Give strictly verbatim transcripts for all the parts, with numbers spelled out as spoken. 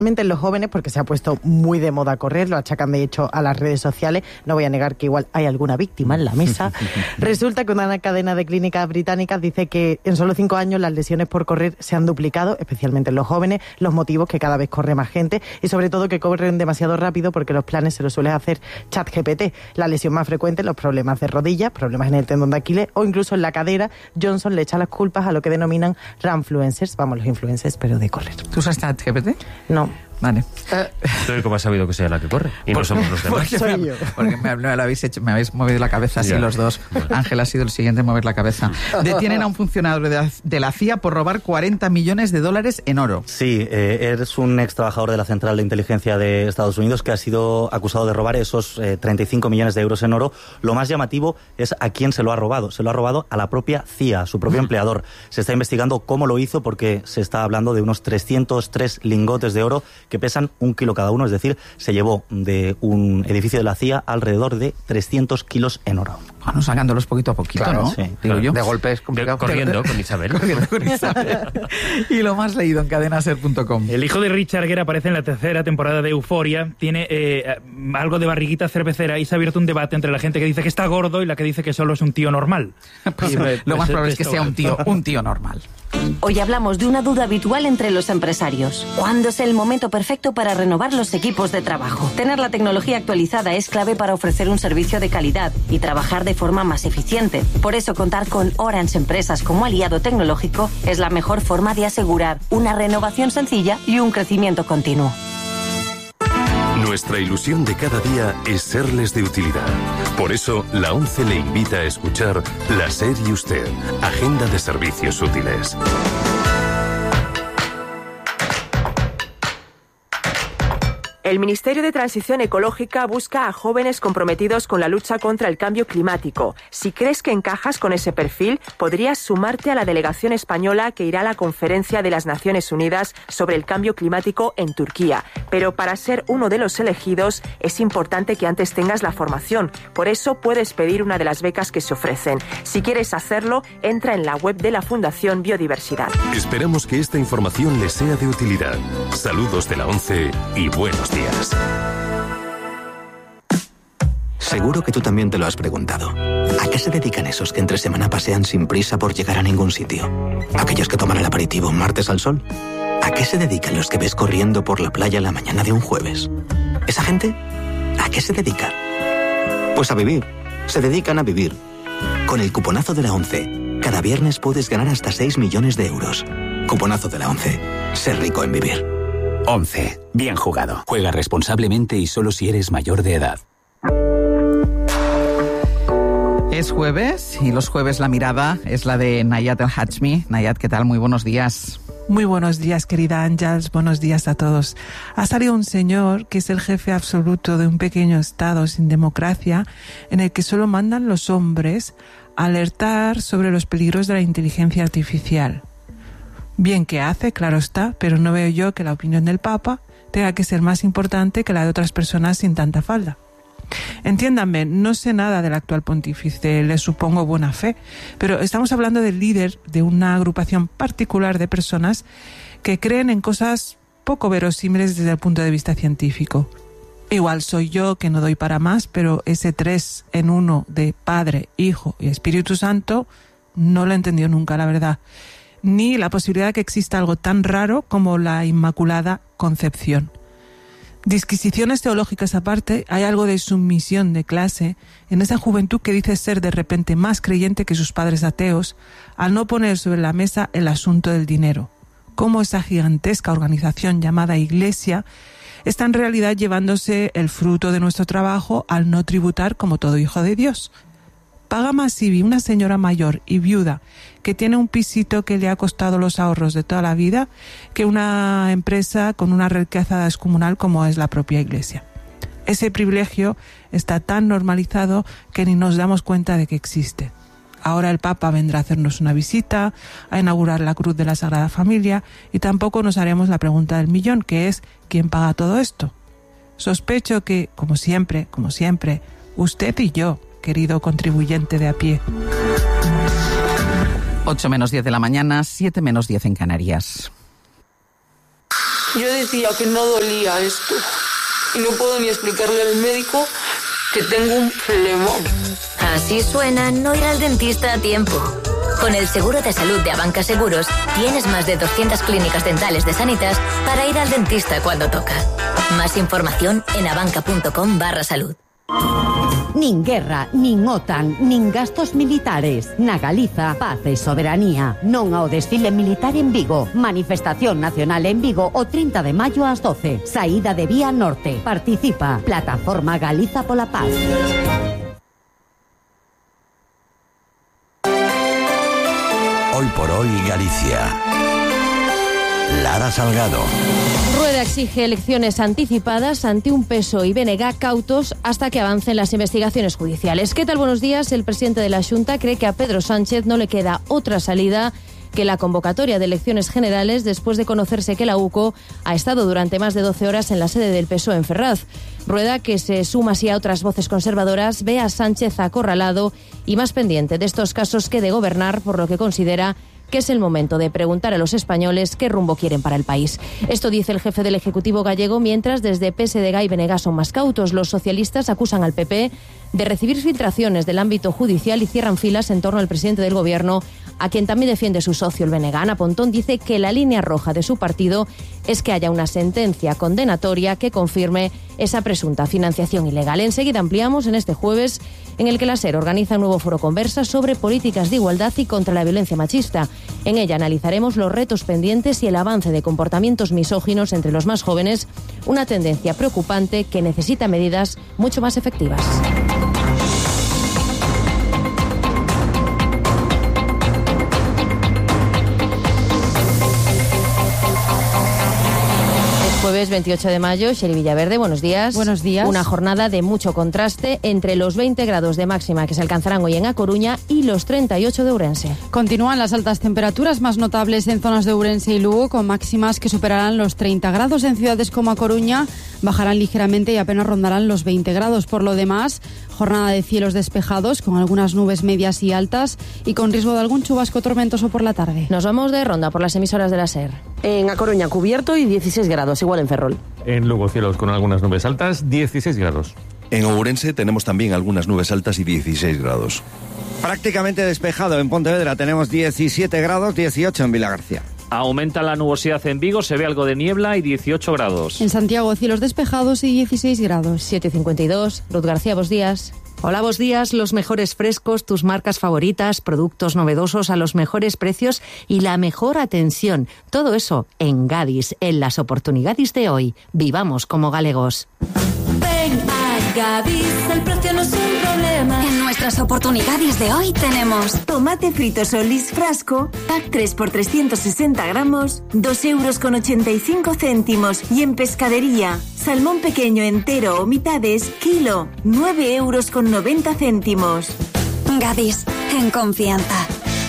en los jóvenes, porque se ha puesto muy de moda correr, lo achacan de hecho a las redes sociales. No voy a negar que igual hay alguna víctima en la mesa. Resulta que una cadena de clínicas británicas dice que en solo cinco años las lesiones por correr se han duplicado, especialmente en los jóvenes, los motivos que cada vez corre más gente y sobre todo que corren demasiado rápido porque los planes se los suele hacer ChatGPT. La lesión más frecuente, los problemas de rodillas, problemas en el tendón de Aquiles o incluso en la cadera. Johnson le echa las culpas a lo que denominan runfluencers, vamos, los influencers, pero de correr. ¿Tú usas ChatGPT? No. Vale. ¿Tú cómo has sabido que sea la que corre? Y no somos los demás. Porque, Soy me, yo. porque me, me, lo habéis hecho, me habéis movido la cabeza así Ya. los dos. Ángel ha sido el siguiente en mover la cabeza. Detienen a un funcionario de la, de la C I A por robar cuarenta millones de dólares en oro. Sí, eh, es un ex trabajador de la Central de Inteligencia de Estados Unidos que ha sido acusado de robar esos eh, treinta y cinco millones de euros en oro. Lo más llamativo es a quién se lo ha robado. Se lo ha robado a la propia C I A, a su propio empleador. Se está investigando cómo lo hizo porque se está hablando de unos trescientos tres lingotes de oro que pesan un kilo cada uno, es decir, se llevó de un edificio de la C I A alrededor de trescientos kilos en oro. Bueno, sacándolos poquito a poquito, Claro, ¿no? sí. Digo Claro. yo. De golpe es De- complicado. corriendo con Isabel. Corriendo con Isabel. Y lo más leído en cadena ser punto com. El hijo de Richard Gere aparece en la tercera temporada de Euphoria. Tiene eh, algo de barriguita cervecera y se ha abierto un debate entre la gente que dice que está gordo y la que dice que solo es un tío normal. Pues, Y me- lo más pues, probable es que esto- sea un tío, un tío normal. Hoy hablamos de una duda habitual entre los empresarios. ¿Cuándo es el momento perfecto para renovar los equipos de trabajo? Tener la tecnología actualizada es clave para ofrecer un servicio de calidad y trabajar de forma más eficiente. Por eso contar con Orange Empresas como aliado tecnológico es la mejor forma de asegurar una renovación sencilla y un crecimiento continuo. Nuestra ilusión de cada día es serles de utilidad. Por eso, la ONCE le invita a escuchar La SER y Usted, Agenda de Servicios Útiles. El Ministerio de Transición Ecológica busca a jóvenes comprometidos con la lucha contra el cambio climático. Si crees que encajas con ese perfil, podrías sumarte a la delegación española que irá a la conferencia de las Naciones Unidas sobre el cambio climático en Turquía. Pero para ser uno de los elegidos, es importante que antes tengas la formación. Por eso puedes pedir una de las becas que se ofrecen. Si quieres hacerlo, entra en la web de la Fundación Biodiversidad. Esperamos que esta información les sea de utilidad. Saludos de la ONCE y buenos días. Seguro que tú también te lo has preguntado. ¿A qué se dedican esos que entre semana pasean sin prisa por llegar a ningún sitio? ¿Aquellos que toman el aperitivo martes al sol? ¿A qué se dedican los que ves corriendo por la playa la mañana de un jueves? ¿Esa gente? ¿A qué se dedica? Pues a vivir. Se dedican a vivir. Con el cuponazo de la ONCE, cada viernes puedes ganar hasta seis millones de euros. Cuponazo de la ONCE. Ser rico en vivir. once. Bien jugado. Juega responsablemente y solo si eres mayor de edad. Es jueves y los jueves la mirada es la de Nayat El Hachmi. Nayat, ¿qué tal? Muy buenos días. Muy buenos días, querida Ángels. Buenos días a todos. Ha salido un señor que es el jefe absoluto de un pequeño estado sin democracia en el que solo mandan los hombres a alertar sobre los peligros de la inteligencia artificial. Bien que hace, claro está, pero no veo yo que la opinión del Papa tenga que ser más importante que la de otras personas sin tanta falda. Entiéndanme, no sé nada del actual pontífice, le supongo buena fe, pero estamos hablando del líder de una agrupación particular de personas que creen en cosas poco verosímiles desde el punto de vista científico. Igual soy yo que no doy para más, pero ese tres en uno de Padre, Hijo y Espíritu Santo no lo he entendido nunca, la verdad. Ni la posibilidad de que exista algo tan raro como la Inmaculada Concepción. Disquisiciones teológicas aparte, hay algo de sumisión de clase en esa juventud que dice ser de repente más creyente que sus padres ateos al no poner sobre la mesa el asunto del dinero. Cómo esa gigantesca organización llamada Iglesia está en realidad llevándose el fruto de nuestro trabajo al no tributar como todo hijo de Dios. Paga más I B I una señora mayor y viuda que tiene un pisito que le ha costado los ahorros de toda la vida que una empresa con una riqueza descomunal como es la propia Iglesia. Ese privilegio está tan normalizado que ni nos damos cuenta de que existe. Ahora el Papa vendrá a hacernos una visita, a inaugurar la Cruz de la Sagrada Familia y tampoco nos haremos la pregunta del millón, que es ¿quién paga todo esto? Sospecho que, como siempre, como siempre, usted y yo, querido contribuyente de a pie. ocho menos diez de la mañana, siete menos diez en Canarias. Yo decía que no dolía esto y no puedo ni explicarle al médico que tengo un flemón. Así suena no ir al dentista a tiempo. Con el seguro de salud de Abanca Seguros tienes más de doscientas clínicas dentales de Sanitas para ir al dentista cuando toca. Más información en abanca.com barra salud. Nin guerra, nin OTAN, nin gastos militares. Na Galiza, paz e soberanía. Non ao desfile militar en Vigo. Manifestación nacional en Vigo o trinta de maio ás doce. Saída de Vía Norte. Participa. Plataforma Galiza pola Paz. Hoy por hoy Galicia. Lara Salgado. Rueda exige elecciones anticipadas ante un P S O E y B N G cautos hasta que avancen las investigaciones judiciales. ¿Qué tal? Buenos días. El presidente de la Xunta cree que a Pedro Sánchez no le queda otra salida que la convocatoria de elecciones generales después de conocerse que la U C O ha estado durante más de doce horas en la sede del P S O E en Ferraz. Rueda, que se suma así a otras voces conservadoras, ve a Sánchez acorralado y más pendiente de estos casos que de gobernar, por lo que considera que es el momento de preguntar a los españoles qué rumbo quieren para el país. Esto dice el jefe del Ejecutivo gallego, mientras desde P S D G y B N G son más cautos. Los socialistas acusan al P P de recibir filtraciones del ámbito judicial y cierran filas en torno al presidente del Gobierno, a quien también defiende su socio, el B N G. Ana Pontón dice que la línea roja de su partido es que haya una sentencia condenatoria que confirme esa presunta financiación ilegal. Enseguida ampliamos en este jueves, en el que la SER organiza un nuevo foro conversa sobre políticas de igualdad y contra la violencia machista. En ella analizaremos los retos pendientes y el avance de comportamientos misóginos entre los más jóvenes, una tendencia preocupante que necesita medidas mucho más efectivas. Jueves veintiocho de mayo, Xeri Villaverde, buenos días. Buenos días. Una jornada de mucho contraste entre los veinte grados de máxima que se alcanzarán hoy en A Coruña y los treinta y ocho de Ourense. Continúan las altas temperaturas más notables en zonas de Ourense y Lugo, con máximas que superarán los treinta grados. En ciudades como A Coruña bajarán ligeramente y apenas rondarán los veinte grados. Por lo demás, jornada de cielos despejados, con algunas nubes medias y altas y con riesgo de algún chubasco tormentoso por la tarde. Nos vamos de ronda por las emisoras de la SER. En A Coruña, cubierto y dieciséis grados, igual en Ferrol. En Lugo, cielos con algunas nubes altas, dieciséis grados. En Ourense tenemos también algunas nubes altas y dieciséis grados. Prácticamente despejado en Pontevedra, tenemos diecisiete grados, dieciocho en Vilagarcía. Aumenta la nubosidad en Vigo, se ve algo de niebla y dieciocho grados. En Santiago, cielos despejados y dieciséis grados. siete cincuenta y dos, Ruth García, buenos días. Hola, buenos días. Los mejores frescos, tus marcas favoritas, productos novedosos a los mejores precios y la mejor atención. Todo eso en Gadis, en las oportunidades de hoy. Vivamos como galegos. Ven a Gadis, el precio no es un problema. En nuestras oportunidades de hoy tenemos tomate frito Solís frasco, pack tres por trescientos sesenta gramos, dos euros con ochenta y cinco céntimos. Y en pescadería, salmón pequeño entero o mitades, kilo, nueve euros con noventa céntimos. Gadis, en confianza.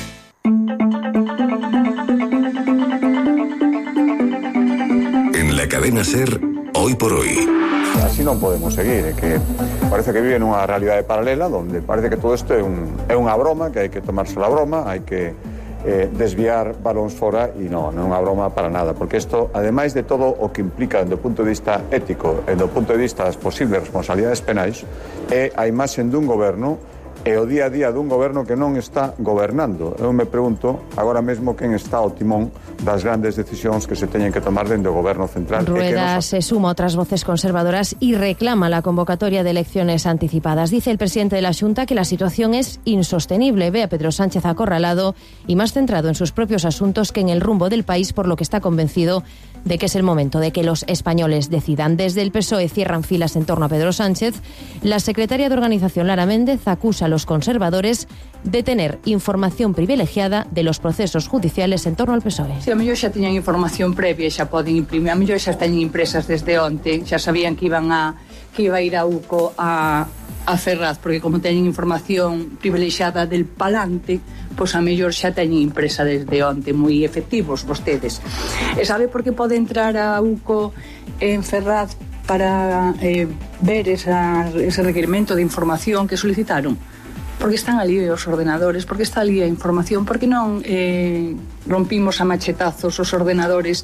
En la cadena SER, hoy por hoy. Así non podemos seguir, é que parece que vive nunha realidade paralela onde parece que todo isto é, un, é unha broma, que hai que tomarse a broma, hai que eh, desviar balóns fora e non, non é unha broma para nada, porque isto, ademais de todo o que implica do punto de vista ético e do punto de vista das posibles responsabilidades penais, é a imaxe dun goberno e o día a día dun goberno que non está gobernando. Eu me pregunto agora mesmo quen está ao timón das grandes decisións que se teñen que tomar dentro do goberno central. Rueda nos... se suma a otras voces conservadoras y reclama la convocatoria de elecciones anticipadas. Dice el presidente de la Xunta que la situación es insostenible. Ve a Pedro Sánchez acorralado y más centrado en sus propios asuntos que en el rumbo del país, por lo que está convencido de que es el momento de que los españoles decidan. Desde el P S O E cierran filas en torno a Pedro Sánchez. La secretaria de Organización, Lara Méndez, acusa a los conservadores de tener información privilegiada de los procesos judiciales en torno al P S O E. Si a mellor xa tiñan información previa, xa poden imprimir, a mellor xa teñen impresas desde onte, xa sabían que iban a que iba a ir a U C O a a Ferraz, porque como teñen información privilexiada del palante, pois a mellor xa teñen impresa desde onte, moi efectivos vostedes. E sabe por que pode entrar a U C O en Ferraz para eh, ver esa, ese requerimento de información que solicitaron? Porque están ali os ordenadores, porque está ali a información, porque non eh, rompimos a machetazos os ordenadores.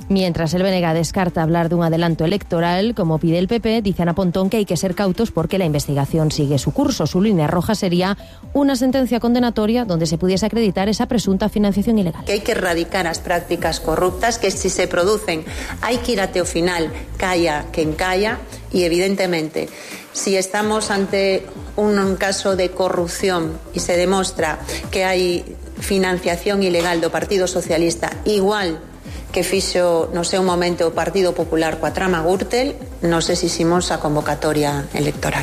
Mientras el B N G descarta hablar de un adelanto electoral, como pide el P P, dice Ana Pontón que hay que ser cautos porque la investigación sigue su curso. Su línea roja sería una sentencia condenatoria donde se pudiese acreditar esa presunta financiación ilegal. Que hay que erradicar as prácticas corruptas, que si se producen hai que ir até o final, calla quen calla, e evidentemente, si estamos ante un caso de corrupción e se demostra que hai financiación ilegal do Partido Socialista, igual que fixo no seu momento o Partido Popular coa trama Gürtel, nos exiximos a convocatoria electoral.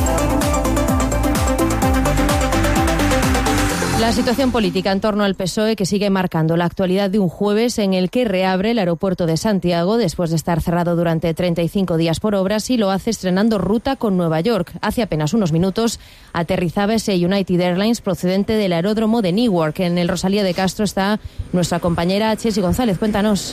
La situación política en torno al P S O E que sigue marcando la actualidad de un jueves en el que reabre el aeropuerto de Santiago después de estar cerrado durante treinta y cinco días por obras y lo hace estrenando ruta con Nueva York. Hace apenas unos minutos aterrizaba ese United Airlines procedente del aeródromo de Newark. En el Rosalía de Castro está nuestra compañera Chelsea González. Cuéntanos.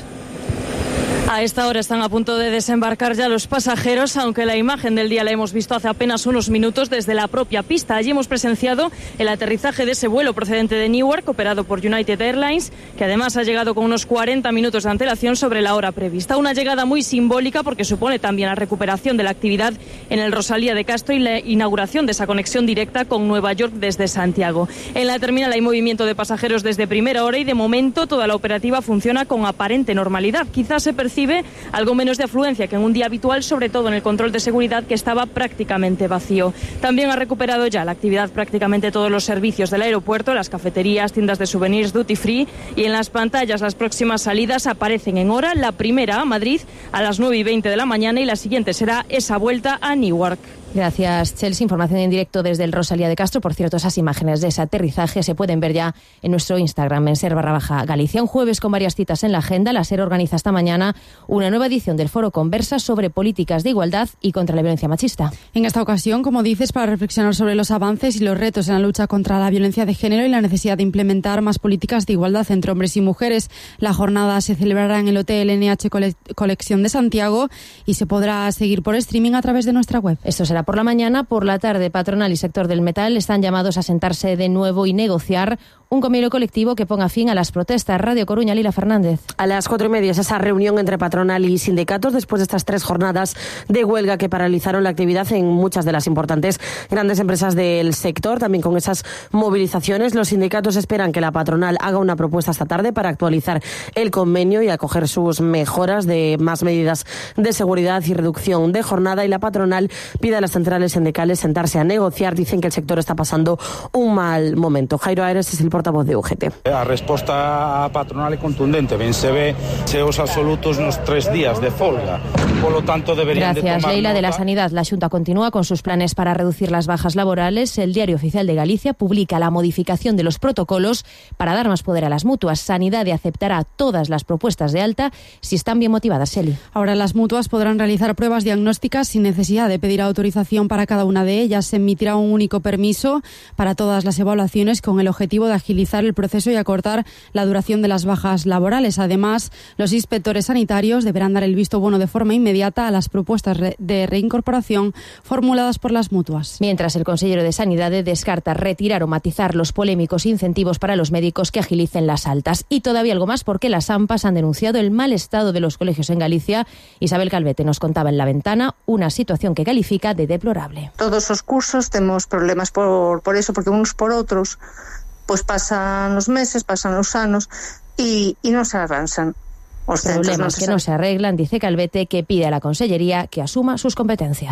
A esta hora están a punto de desembarcar ya los pasajeros, aunque la imagen del día la hemos visto hace apenas unos minutos desde la propia pista. Allí hemos presenciado el aterrizaje de ese vuelo procedente de Newark, operado por United Airlines, que además ha llegado con unos cuarenta minutos de antelación sobre la hora prevista. Una llegada muy simbólica porque supone también la recuperación de la actividad en el Rosalía de Castro y la inauguración de esa conexión directa con Nueva York desde Santiago. En la terminal hay movimiento de pasajeros desde primera hora y de momento toda la operativa funciona con aparente normalidad. Quizás se percibe algo menos de afluencia que en un día habitual, sobre todo en el control de seguridad, que estaba prácticamente vacío. También ha recuperado ya la actividad prácticamente todos los servicios del aeropuerto, las cafeterías, tiendas de souvenirs, duty free, y en las pantallas las próximas salidas aparecen en hora. La primera a Madrid a las nueve y veinte de la mañana y la siguiente será esa vuelta a Newark. Gracias, Chelsea. Información en directo desde el Rosalía de Castro. Por cierto, esas imágenes de ese aterrizaje se pueden ver ya en nuestro Instagram, en ser barra baja Galicia. Un jueves con varias citas en la agenda. La SER organiza esta mañana una nueva edición del Foro Conversa sobre políticas de igualdad y contra la violencia machista. En esta ocasión, como dices, para reflexionar sobre los avances y los retos en la lucha contra la violencia de género y la necesidad de implementar más políticas de igualdad entre hombres y mujeres. La jornada se celebrará en el Hotel N H Colección de Santiago y se podrá seguir por streaming a través de nuestra web. Esto será por la mañana. Por la tarde, patronal y sector del metal están llamados a sentarse de nuevo y negociar un convenio colectivo que ponga fin a las protestas. Radio Coruña, Lila Fernández. A las cuatro y media es esa reunión entre patronal y sindicatos después de estas tres jornadas de huelga que paralizaron la actividad en muchas de las importantes grandes empresas del sector. También con esas movilizaciones, los sindicatos esperan que la patronal haga una propuesta esta tarde para actualizar el convenio y acoger sus mejoras de más medidas de seguridad y reducción de jornada, y la patronal pide a las centrales sindicales sentarse a negociar. Dicen que el sector está pasando un mal momento. Jairo Aires es el portavoz de U G T. A resposta patronal é contundente, ben se ve seus absolutos nos tres días de folga. Por lo tanto, deberían Gracias, de tomar Leila. nota. De la Sanidad, la Xunta continúa con sus planes para reducir las bajas laborales. El Diario Oficial de Galicia publica la modificación de los protocolos para dar más poder a las mutuas. Sanidad aceptará todas las propuestas de alta si están bien motivadas. Eli. Ahora las mutuas podrán realizar pruebas diagnósticas sin necesidad de pedir autorización para cada una de ellas. Se emitirá un único permiso para todas las evaluaciones con el objetivo de agilizar el proceso y acortar la duración de las bajas laborales. Además, los inspectores sanitarios deberán dar el visto bueno de forma inmediata a las propuestas de reincorporación formuladas por las mutuas. Mientras, el consejero de Sanidad descarta retirar o matizar los polémicos incentivos para los médicos que agilicen las altas. Y todavía algo más, porque las AMPAs han denunciado el mal estado de los colegios en Galicia. Isabel Calvete nos contaba en La Ventana una situación que califica de deplorable. Todos os cursos temos problemas por, por eso, porque uns por outros pois pasan os meses, pasan os anos e, e non se avanzan. Os Problemas no que no se arreglan, dice Calvete, que pide a la Consellería que asuma sus competencias.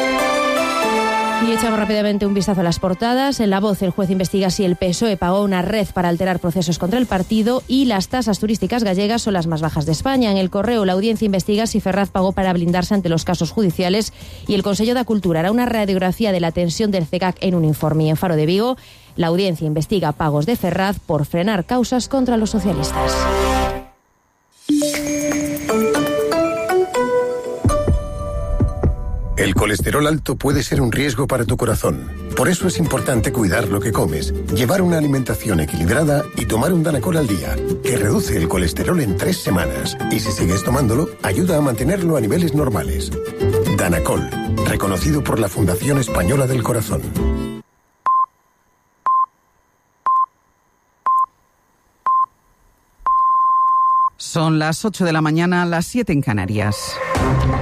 Y echamos rápidamente un vistazo a las portadas. En La Voz, el juez investiga si el P S O E pagó una red para alterar procesos contra el partido, y las tasas turísticas gallegas son las más bajas de España. En El Correo, la Audiencia investiga si Ferraz pagó para blindarse ante los casos judiciales, y el Consejo de Cultura hará una radiografía de la tensión del C E C A C en un informe. Y en Faro de Vigo, la Audiencia investiga pagos de Ferraz por frenar causas contra los socialistas. El colesterol alto puede ser un riesgo para tu corazón. Por eso es importante cuidar lo que comes, llevar una alimentación equilibrada y tomar un Danacol al día, que reduce el colesterol en tres semanas. Y si sigues tomándolo, ayuda a mantenerlo a niveles normales. Danacol, reconocido por la Fundación Española del Corazón. Son las ocho de la mañana, las siete en Canarias.